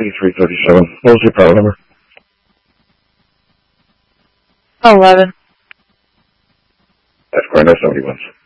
8337. What was your product number? 11. That's correct. That's 71.